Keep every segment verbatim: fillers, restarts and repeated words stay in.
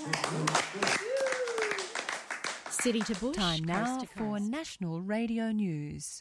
City to Bush. Time now coast to for coast. National Radio News.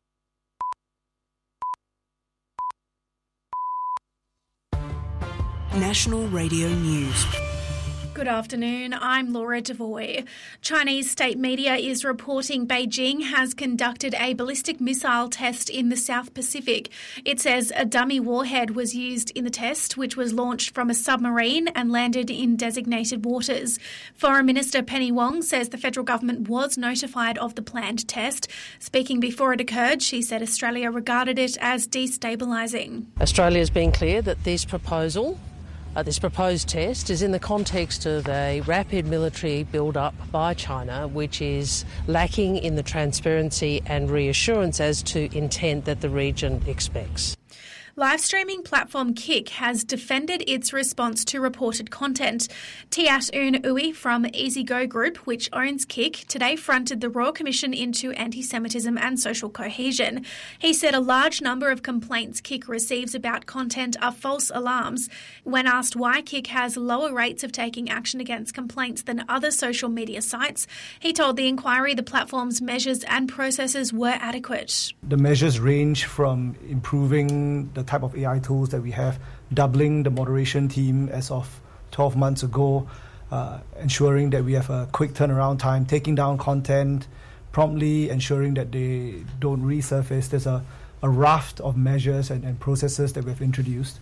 National Radio News. Good afternoon, I'm Laura Devoy. Chinese state media is reporting Beijing has conducted a ballistic missile test in the South Pacific. It says a dummy warhead was used in the test, which was launched from a submarine and landed in designated waters. Foreign Minister Penny Wong says the federal government was notified of the planned test. Speaking before it occurred, she said Australia regarded it as destabilising. Australia's been clear that this proposal Uh, this proposed test is in the context of a rapid military build-up by China, which is lacking in the transparency and reassurance as to intent that the region expects. Live streaming platform Kick has defended its response to reported content. Tiat Un Uy from EasyGo Group, which owns Kick, today fronted the Royal Commission into Anti-Semitism and Social Cohesion. He said a large number of complaints Kick receives about content are false alarms. When asked why Kick has lower rates of taking action against complaints than other social media sites, he told the inquiry the platform's measures and processes were adequate. The measures range from improving the type of A I tools that we have, doubling the moderation team as of twelve months ago, uh, ensuring that we have a quick turnaround time, taking down content promptly, ensuring that they don't resurface. There's a, a raft of measures and, and processes that we've introduced.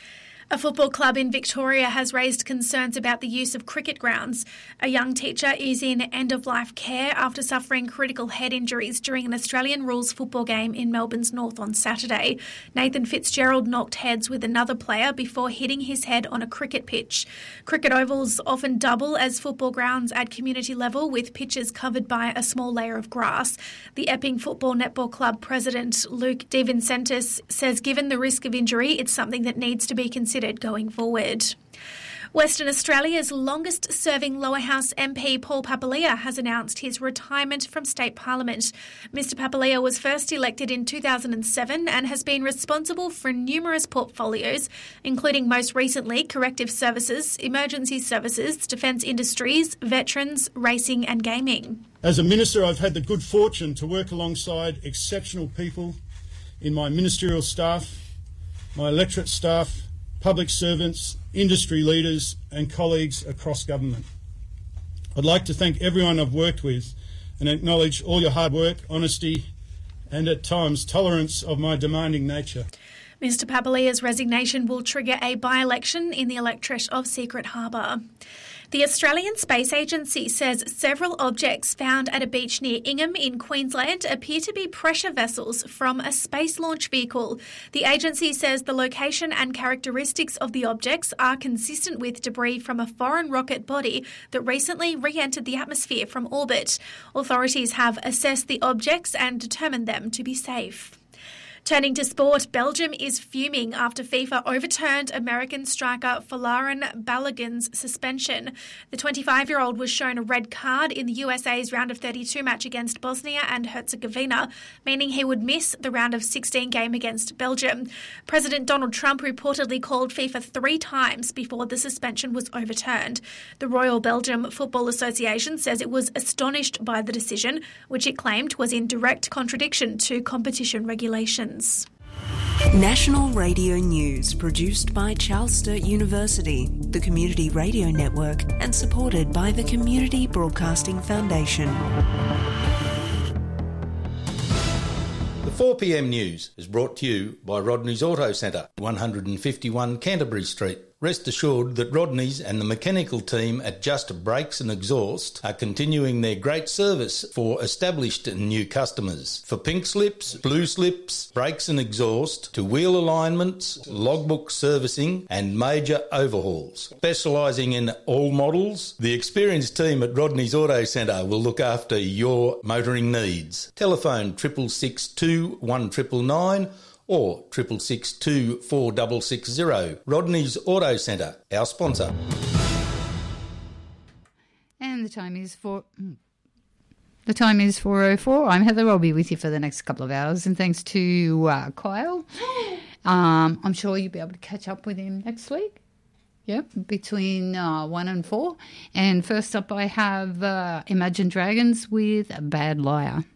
A football club in Victoria has raised concerns about the use of cricket grounds. A young teacher is in end-of-life care after suffering critical head injuries during an Australian rules football game in Melbourne's north on Saturday. Nathan Fitzgerald knocked heads with another player before hitting his head on a cricket pitch. Cricket ovals often double as football grounds at community level, with pitches covered by a small layer of grass. The Epping Football Netball Club president Luke DeVincentis says given the risk of injury, it's something that needs to be considered going forward. Western Australia's longest-serving Lower House M P Paul Papalia has announced his retirement from state parliament. Mister Papalia was first elected in two thousand seven and has been responsible for numerous portfolios, including most recently corrective services, emergency services, defence industries, veterans, racing and gaming. As a minister, I've had the good fortune to work alongside exceptional people in my ministerial staff, my electorate staff, public servants, industry leaders and colleagues across government. I'd like to thank everyone I've worked with and acknowledge all your hard work, honesty and at times tolerance of my demanding nature. Mister Papalia's resignation will trigger a by-election in the electorate of Secret Harbour. The Australian Space Agency says several objects found at a beach near Ingham in Queensland appear to be pressure vessels from a space launch vehicle. The agency says the location and characteristics of the objects are consistent with debris from a foreign rocket body that recently re-entered the atmosphere from orbit. Authorities have assessed the objects and determined them to be safe. Turning to sport, Belgium is fuming after FIFA overturned American striker Folarin Balogun's suspension. The twenty-five-year-old was shown a red card in the U S A's round of thirty-two match against Bosnia and Herzegovina, meaning he would miss the round of sixteen game against Belgium. President Donald Trump reportedly called FIFA three times before the suspension was overturned. The Royal Belgium Football Association says it was astonished by the decision, which it claimed was in direct contradiction to competition regulations. National Radio News, produced by Charles Sturt University, the Community Radio Network, and supported by the Community Broadcasting Foundation. The four p m news is brought to you by Rodney's Auto Centre, one fifty-one Canterbury Street. Rest assured that Rodney's and the mechanical team at Just Brakes and Exhaust are continuing their great service for established and new customers. For pink slips, blue slips, brakes and exhaust, to wheel alignments, logbook servicing and major overhauls. Specialising in all models, the experienced team at Rodney's Auto Centre will look after your motoring needs. Telephone triple six two one triple nine or triple six two four six six zero. Rodney's Auto Centre, our sponsor. And the time is four. The time is four oh four. I'm Heather. I'll be with you for the next couple of hours, and thanks to uh, Kyle. Um, I'm sure you'll be able to catch up with him next week. Yep, between uh, one and four. And first up, I have uh, Imagine Dragons with Bad Liar.